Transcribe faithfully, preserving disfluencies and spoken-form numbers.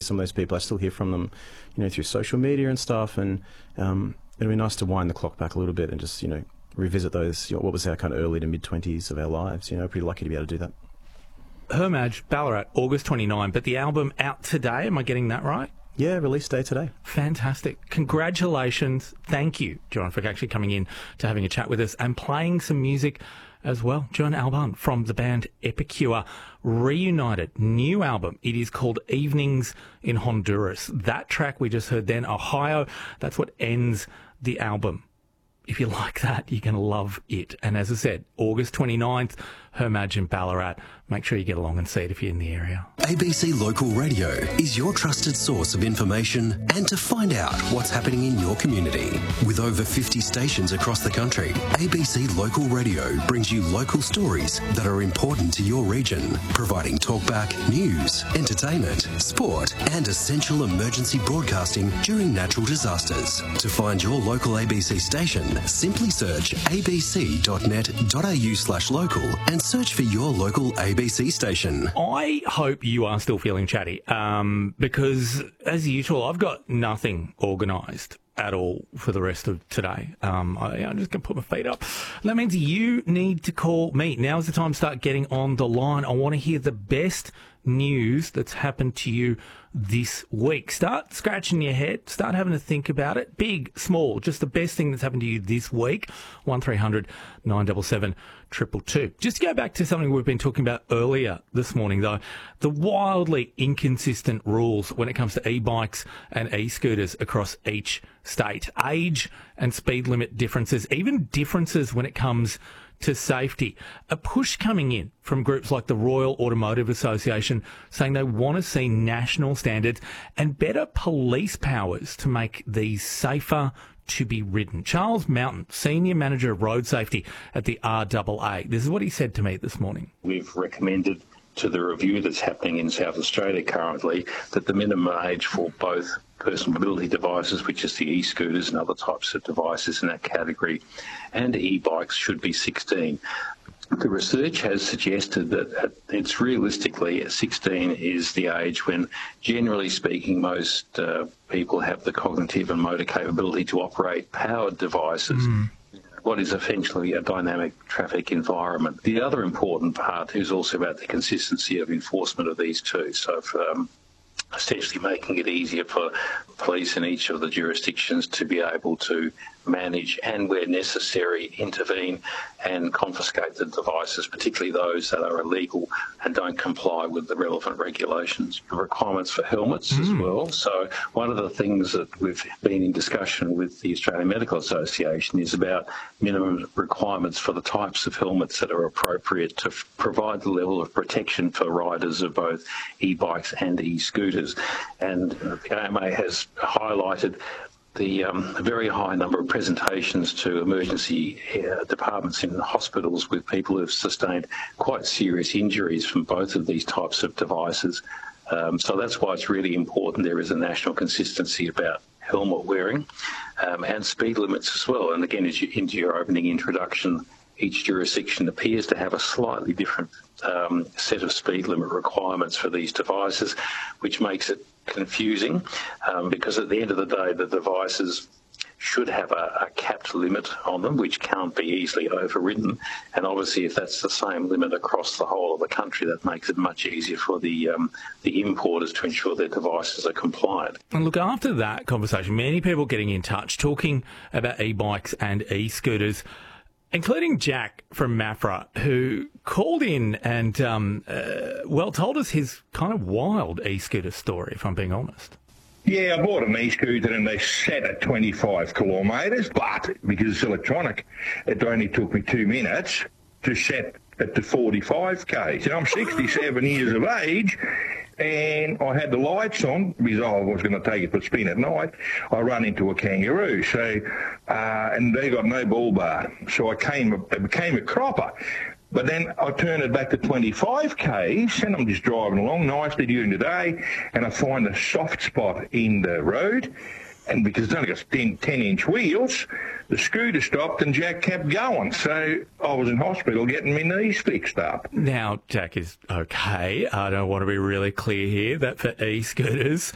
some of those people. I still hear from them, you know, through social media and stuff, and um, it'd be nice to wind the clock back a little bit and just, you know, revisit those, you know, what was our kind of early to mid-twenties of our lives. You know, pretty lucky to be able to do that. Hermage, Ballarat, August twenty-ninth, but the album out today, am I getting that right? Yeah, release day today. Fantastic. Congratulations. Thank you, John, for actually coming in to having a chat with us and playing some music as well. John Alban from the band Epicure, reunited, new album. It is called Evenings in Honduras. That track we just heard then, Ohio, that's what ends the album. If you like that, you're going to love it. And as I said, August twenty-ninth, Hermage in Ballarat. Make sure you get along and see it if you're in the area. A B C Local Radio is your trusted source of information and to find out what's happening in your community. With over fifty stations across the country, A B C Local Radio brings you local stories that are important to your region, providing talkback, news, entertainment, sport and essential emergency broadcasting during natural disasters. To find your local A B C station, simply search abc.net.au slash local and search for your local A B C station. I hope you are still feeling chatty, um, because as usual, I've got nothing organised at all for the rest of today. Um, I, I'm just going to put my feet up. That means you need to call me. Now's the time to start getting on the line. I want to hear the best news that's happened to you this week. Start scratching your head. Start having to think about it. Big, small, just the best thing that's happened to you this week. one three hundred nine seven seven two two two. Just to go back to something we've been talking about earlier this morning, though, the wildly inconsistent rules when it comes to e-bikes and e-scooters across each state. Age and speed limit differences, even differences when it comes to safety. A push coming in from groups like the Royal Automotive Association saying they want to see national standards and better police powers to make these safer to be ridden. Charles Mountain, Senior Manager of Road Safety at the R A A. This is what he said to me this morning. We've recommended to the review that's happening in South Australia currently that the minimum age for both personal mobility devices, which is the e-scooters and other types of devices in that category, and e-bikes should be sixteen. The research has suggested that it's realistically sixteen is the age when, generally speaking, most uh, people have the cognitive and motor capability to operate powered devices. Mm. What is essentially a dynamic traffic environment. The other important part is also about the consistency of enforcement of these two. So for, um, essentially making it easier for police in each of the jurisdictions to be able to manage and, where necessary, intervene and confiscate the devices, particularly those that are illegal and don't comply with the relevant regulations. The requirements for helmets mm. as well. So one of the things that we've been in discussion with the Australian Medical Association is about minimum requirements for the types of helmets that are appropriate to f- provide the level of protection for riders of both e-bikes and e-scooters. And the A M A has highlighted the um, very high number of presentations to emergency uh, departments in hospitals with people who have sustained quite serious injuries from both of these types of devices. Um, so that's why it's really important there is a national consistency about helmet wearing um, and speed limits as well. And again, as you, into your opening introduction, each jurisdiction appears to have a slightly different um, set of speed limit requirements for these devices, which makes it confusing um, because at the end of the day, the devices should have a, a capped limit on them, which can't be easily overridden. And obviously, if that's the same limit across the whole of the country, that makes it much easier for the um, the importers to ensure their devices are compliant. And look, after that conversation, many people getting in touch, talking about e-bikes and e-scooters, including Jack from Maffra, who called in and, um, uh, well, told us his kind of wild e-scooter story, if I'm being honest. Yeah, I bought an e-scooter and they set at twenty-five kilometres, but because it's electronic, it only took me two minutes to set it to forty-five k's. And I'm sixty-seven years of age, and I had the lights on because I was going to take it for a spin at night. I run into a kangaroo, so uh, and they got no bull bar, so I came, it became a cropper. But then I turned it back to twenty-five k's, and I'm just driving along nicely during the day, and I find a soft spot in the road, and because it's only got ten-inch wheels, the scooter stopped and Jack kept going. So I was in hospital getting my knees fixed up. Now, Jack is okay. I don't want to be really clear here that for e-scooters,